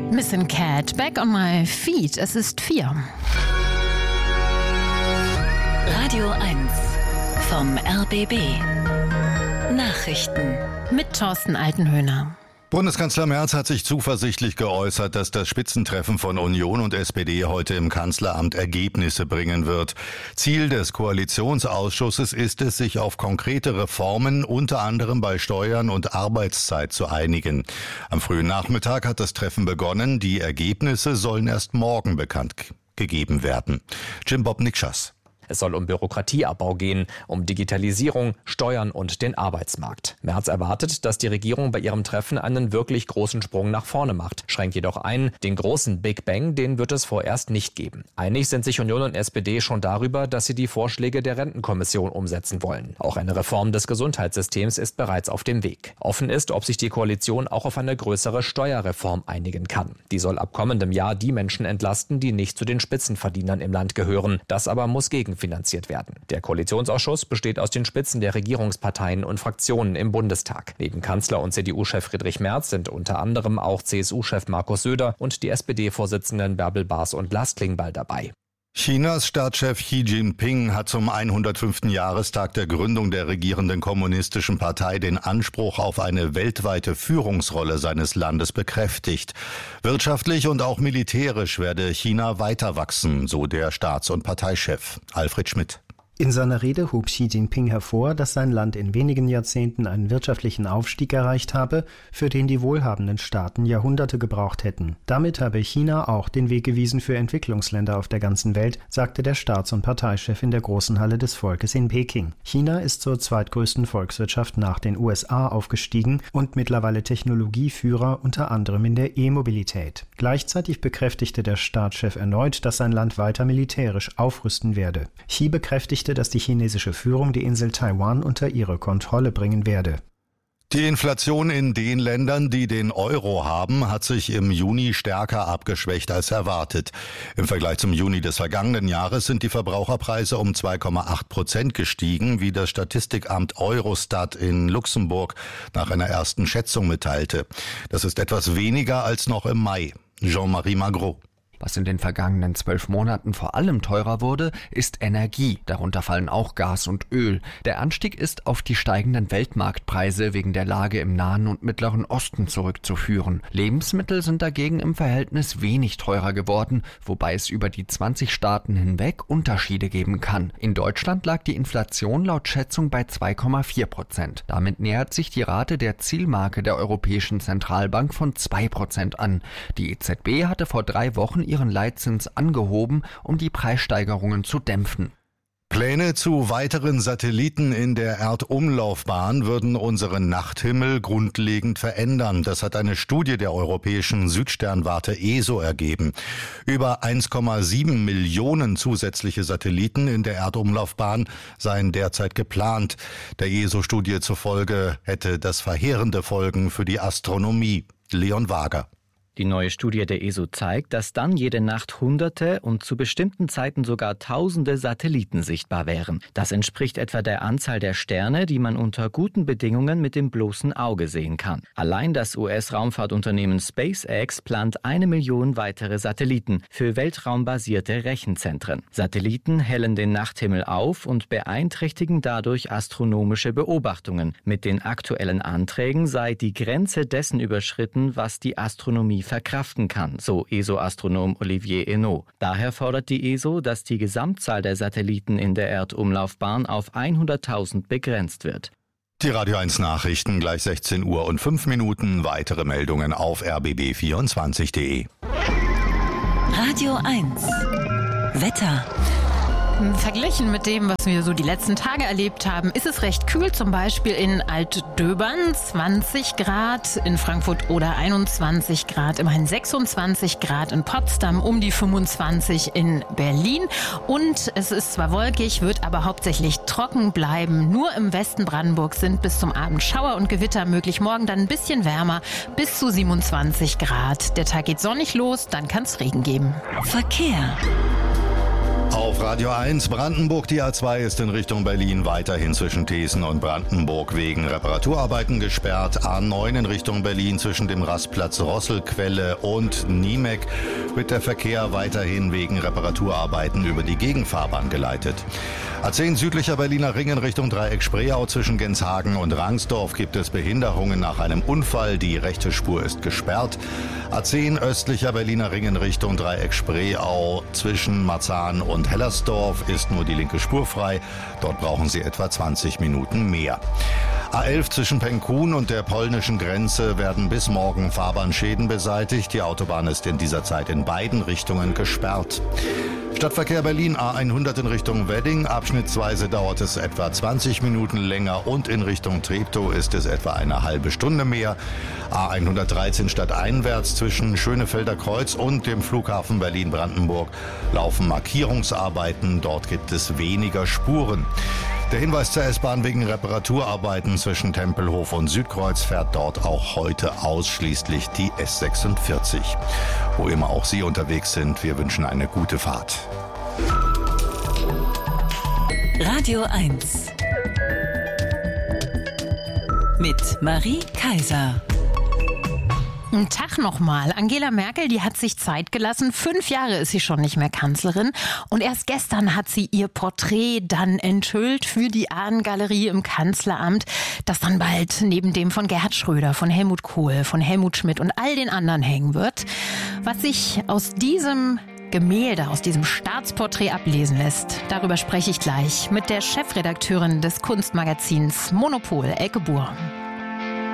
Missing Cat, back on my feet. Es ist 4. Radio 1 vom RBB. Nachrichten mit Thorsten Altenhöhner. Bundeskanzler Merz hat sich zuversichtlich geäußert, dass das Spitzentreffen von Union und SPD heute im Kanzleramt Ergebnisse bringen wird. Ziel des Koalitionsausschusses ist es, sich auf konkrete Reformen, unter anderem bei Steuern und Arbeitszeit, zu einigen. Am frühen Nachmittag hat das Treffen begonnen. Die Ergebnisse sollen erst morgen bekannt gegeben werden. Jim Bob Nikschas. Es soll um Bürokratieabbau gehen, um Digitalisierung, Steuern und den Arbeitsmarkt. Merz erwartet, dass die Regierung bei ihrem Treffen einen wirklich großen Sprung nach vorne macht, schränkt jedoch ein, den großen Big Bang, den wird es vorerst nicht geben. Einig sind sich Union und SPD schon darüber, dass sie die Vorschläge der Rentenkommission umsetzen wollen. Auch eine Reform des Gesundheitssystems ist bereits auf dem Weg. Offen ist, ob sich die Koalition auch auf eine größere Steuerreform einigen kann. Die soll ab kommendem Jahr die Menschen entlasten, die nicht zu den Spitzenverdienern im Land gehören. Das aber muss gegenfinanziert werden. Der Koalitionsausschuss besteht aus den Spitzen der Regierungsparteien und Fraktionen im Bundestag. Neben Kanzler und CDU-Chef Friedrich Merz sind unter anderem auch CSU-Chef Markus Söder und die SPD-Vorsitzenden Bärbel Baas und Lars Klingbeil dabei. Chinas Staatschef Xi Jinping hat zum 105. Jahrestag der Gründung der regierenden Kommunistischen Partei den Anspruch auf eine weltweite Führungsrolle seines Landes bekräftigt. Wirtschaftlich und auch militärisch werde China weiter wachsen, so der Staats- und Parteichef. Alfred Schmidt. In seiner Rede hob Xi Jinping hervor, dass sein Land in wenigen Jahrzehnten einen wirtschaftlichen Aufstieg erreicht habe, für den die wohlhabenden Staaten Jahrhunderte gebraucht hätten. Damit habe China auch den Weg gewiesen für Entwicklungsländer auf der ganzen Welt, sagte der Staats- und Parteichef in der Großen Halle des Volkes in Peking. China ist zur zweitgrößten Volkswirtschaft nach den USA aufgestiegen und mittlerweile Technologieführer, unter anderem in der E-Mobilität. Gleichzeitig bekräftigte der Staatschef erneut, dass sein Land weiter militärisch aufrüsten werde. Xi bekräftigte, dass die chinesische Führung die Insel Taiwan unter ihre Kontrolle bringen werde. Die Inflation in den Ländern, die den Euro haben, hat sich im Juni stärker abgeschwächt als erwartet. Im Vergleich zum Juni des vergangenen Jahres sind die Verbraucherpreise um 2,8% gestiegen, wie das Statistikamt Eurostat in Luxemburg nach einer ersten Schätzung mitteilte. Das ist etwas weniger als noch im Mai. Jean-Marie Magro. Was in den vergangenen 12 Monaten vor allem teurer wurde, ist Energie. Darunter fallen auch Gas und Öl. Der Anstieg ist auf die steigenden Weltmarktpreise wegen der Lage im Nahen und Mittleren Osten zurückzuführen. Lebensmittel sind dagegen im Verhältnis wenig teurer geworden, wobei es über die 20 Staaten hinweg Unterschiede geben kann. In Deutschland lag die Inflation laut Schätzung bei 2,4%. Damit nähert sich die Rate der Zielmarke der Europäischen Zentralbank von 2% an. Die EZB hatte vor 3 Wochen ihren Leitzins angehoben, um die Preissteigerungen zu dämpfen. Pläne zu weiteren Satelliten in der Erdumlaufbahn würden unseren Nachthimmel grundlegend verändern. Das hat eine Studie der Europäischen Südsternwarte ESO ergeben. Über 1,7 Millionen zusätzliche Satelliten in der Erdumlaufbahn seien derzeit geplant. Der ESO-Studie zufolge hätte das verheerende Folgen für die Astronomie. Leon Wager. Die neue Studie der ESO zeigt, dass dann jede Nacht Hunderte und zu bestimmten Zeiten sogar Tausende Satelliten sichtbar wären. Das entspricht etwa der Anzahl der Sterne, die man unter guten Bedingungen mit dem bloßen Auge sehen kann. Allein das US-Raumfahrtunternehmen SpaceX plant 1 Million weitere Satelliten für weltraumbasierte Rechenzentren. Satelliten hellen den Nachthimmel auf und beeinträchtigen dadurch astronomische Beobachtungen. Mit den aktuellen Anträgen sei die Grenze dessen überschritten, was die Astronomie verkraften kann, so ESO-Astronom Olivier Hennault. Daher fordert die ESO, dass die Gesamtzahl der Satelliten in der Erdumlaufbahn auf 100.000 begrenzt wird. Die Radio 1 Nachrichten gleich 16 Uhr und 5 Minuten. Weitere Meldungen auf rbb24.de. Radio 1 Wetter. Verglichen mit dem, was wir so die letzten Tage erlebt haben, ist es recht kühl, zum Beispiel in Altdöbern 20 Grad, in Frankfurt oder 21 Grad, immerhin 26 Grad in Potsdam, um die 25 in Berlin. Und es ist zwar wolkig, wird aber hauptsächlich trocken bleiben. Nur im Westen Brandenburgs sind bis zum Abend Schauer und Gewitter möglich. Morgen dann ein bisschen wärmer, bis zu 27 Grad. Der Tag geht sonnig los, dann kann es Regen geben. Verkehr. Auf Radio 1 Brandenburg, die A2 ist in Richtung Berlin weiterhin zwischen Thesen und Brandenburg wegen Reparaturarbeiten gesperrt. A9 in Richtung Berlin zwischen dem Rastplatz Rosselquelle und Niemek wird der Verkehr weiterhin wegen Reparaturarbeiten über die Gegenfahrbahn geleitet. A10 südlicher Berliner Ring in Richtung Dreieck Spreeau zwischen Genshagen und Rangsdorf gibt es Behinderungen nach einem Unfall. Die rechte Spur ist gesperrt. A10 östlicher Berliner Ring in Richtung Dreieck Spreeau zwischen Marzahn und Hellersdorf ist nur die linke Spur frei. Dort brauchen Sie etwa 20 Minuten mehr. A11 zwischen Penkun und der polnischen Grenze werden bis morgen Fahrbahnschäden beseitigt. Die Autobahn ist in dieser Zeit in beiden Richtungen gesperrt. Stadtverkehr Berlin A100 in Richtung Wedding. Abschnittsweise dauert es etwa 20 Minuten länger und in Richtung Treptow ist es etwa eine halbe Stunde mehr. A113 stadteinwärts zwischen Schönefelder Kreuz und dem Flughafen Berlin-Brandenburg laufen Markierungsarbeiten. Dort gibt es weniger Spuren. Der Hinweis zur S-Bahn wegen Reparaturarbeiten zwischen Tempelhof und Südkreuz fährt dort auch heute ausschließlich die S46. Wo immer auch Sie unterwegs sind, wir wünschen eine gute Fahrt. Radio 1 mit Marie Kaiser. Einen Tag nochmal. Angela Merkel, die hat sich Zeit gelassen. 5 Jahre ist sie schon nicht mehr Kanzlerin. Und erst gestern hat sie ihr Porträt dann enthüllt für die Ahnengalerie im Kanzleramt, das dann bald neben dem von Gerhard Schröder, von Helmut Kohl, von Helmut Schmidt und all den anderen hängen wird. Was sich aus diesem Gemälde, aus diesem Staatsporträt ablesen lässt, darüber spreche ich gleich mit der Chefredakteurin des Kunstmagazins Monopol, Elke Buhr.